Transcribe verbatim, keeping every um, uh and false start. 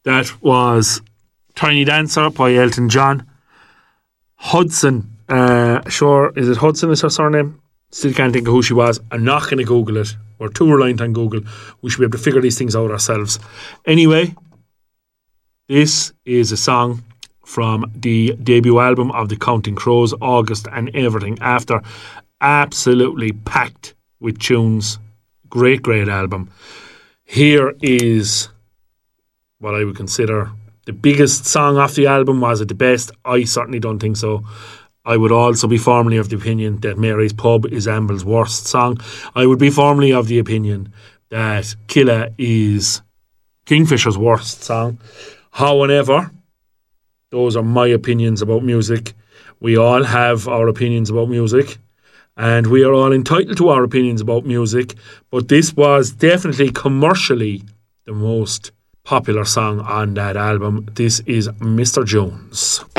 That was Tiny Dancer by Elton John. Hudson, uh, sure, is it Hudson is her surname? Still can't think of who she was. I'm not going to Google it. We're too reliant on Google. We should be able to figure these things out ourselves. Anyway, this is a song from the debut album of the Counting Crows, August and Everything After. Absolutely packed with tunes. Great, great album. Here is what I would consider the biggest song off the album. Was it the best? I certainly don't think so. I would also be firmly of the opinion that Mary's Pub is Amble's worst song. I would be firmly of the opinion that Killa is Kingfisher's worst song. However, those are my opinions about music. We all have our opinions about music, and we are all entitled to our opinions about music, but this was definitely commercially the most popular song on that album. This is Mister Jones.